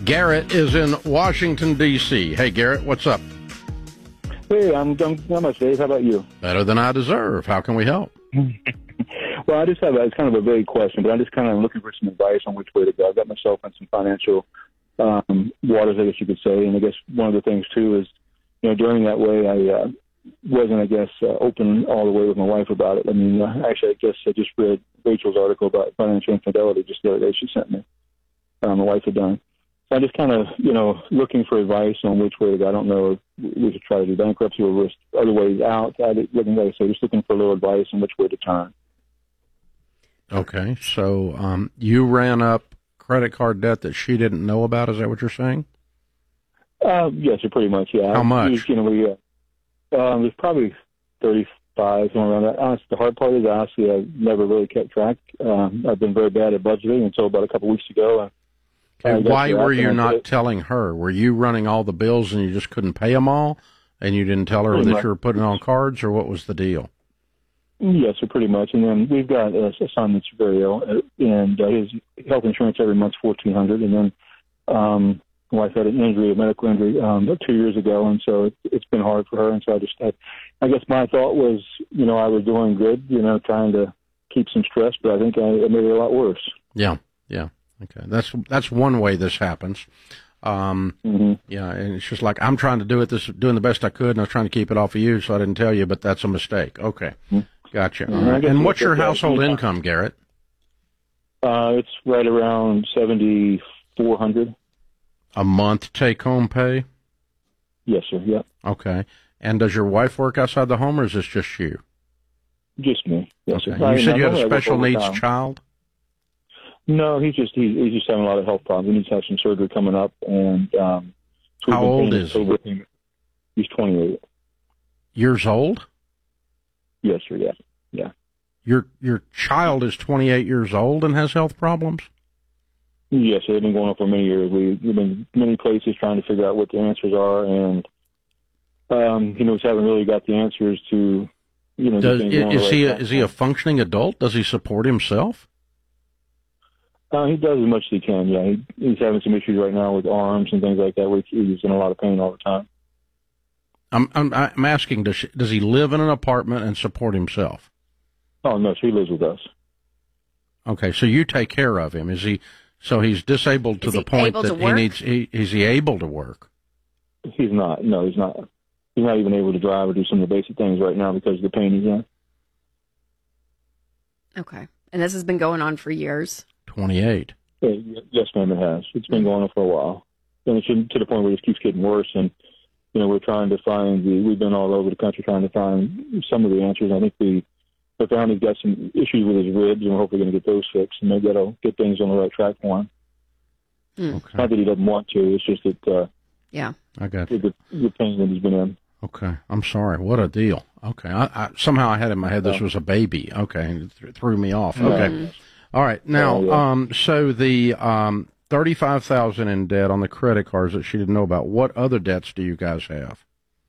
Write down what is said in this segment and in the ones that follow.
Garrett is in Washington, D.C. Hey, Garrett, what's up? Hey, I'm not much, Dave. How about you? Better than I deserve. How can we help? Well, I just have it's kind of a vague question, but I'm just kind of looking for some advice on which way to go. I've got myself in some financial waters, I guess you could say. And I guess one of the things, too, is, during that way, I wasn't, I guess, open all the way with my wife about it. I mean, actually, I guess I just read Rachel's article about financial infidelity just the other day she sent me. My wife had done. So I'm just kind of, looking for advice on which way to go. I don't know if we should try to do bankruptcy or other ways out. Just looking for a little advice on which way to turn. Okay, so you ran up credit card debt that she didn't know about. Is that what you're saying? Yes, pretty much, yeah. How much? There's probably 35, somewhere around that. Honestly, the hard part is, honestly, I've never really kept track. I've been very bad at budgeting until about a couple weeks ago. Okay, why were you not telling her? Were you running all the bills and you just couldn't pay them all, and you didn't tell her that you were putting on cards, or what was the deal? Yes, pretty much. And then we've got a son that's very ill, and his health insurance every month's $1,400. And then my wife had a medical injury, about 2 years ago, and so it's been hard for her. And so I guess my thought was, I was doing good, trying to keep some stress, but I think I made it a lot worse. Yeah. Okay, that's one way this happens. Yeah, and it's just like, I'm trying to doing the best I could, and I was trying to keep it off of you, so I didn't tell you, but that's a mistake. Okay, gotcha. Right. And what's your household income, Garrett? It's right around $7,400 a month take-home pay. Yes, sir. Yep. Okay. And does your wife work outside the home, or is this just you? Just me. Yes, okay. Sir. You said you have a special needs child? No, he's just having a lot of health problems. He needs to have some surgery coming up. And how old is he? He's 28 years old. Yes, sir. Yeah. Your child is 28 years old and has health problems. Yes, they've been going on for many years. We've been many places trying to figure out what the answers are, and we haven't really got the answers to Is he a functioning adult? Does he support himself? He does as much as he can, yeah. He's having some issues right now with arms and things like that, where he's in a lot of pain all the time. I'm asking, does he live in an apartment and support himself? Oh, no, so he lives with us. Okay, so you take care of him. So he's disabled to the point that is he able to work? He's not. No, he's not. He's not even able to drive or do some of the basic things right now because of the pain he's in. Okay. And this has been going on for years? 28. Yes, ma'am, it has. It's been going on for a while. And it's to the point where it keeps getting worse. And, we're trying to we've been all over the country trying to find some of the answers. I think we found he's got some issues with his ribs, and we're hopefully going to get those fixed. And maybe that'll get things on the right track for him. Okay. Not that he doesn't want to. It's just that, I got the pain that he's been in. Okay. I'm sorry. What a deal. Okay. I somehow I had in my head this was a baby. Okay. It threw me off. Okay. All right. Now, so the $35,000 in debt on the credit cards that she didn't know about. What other debts do you guys have?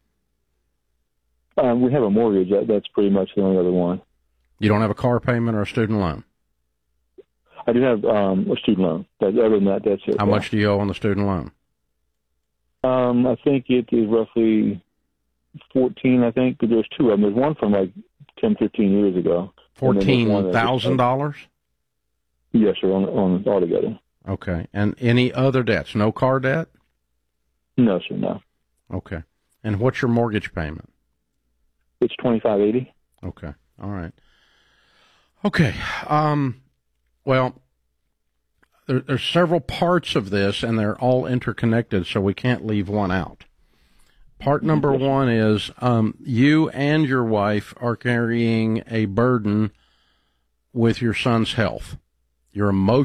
We have a mortgage. That's pretty much the only other one. You don't have a car payment or a student loan? I do have a student loan. But other than that, that's it. How much do you owe on the student loan? I think it is roughly 14, I think, but there's two of them. There's one from like 10, 15 years ago. $14,000? Yes, sir, on altogether. Okay. And any other debts? No car debt? No, sir, no. Okay. And what's your mortgage payment? It's $2,580. Okay. All right. Okay. Well, there's several parts of this, and they're all interconnected, so we can't leave one out. Part number one is you and your wife are carrying a burden with your son's health. You're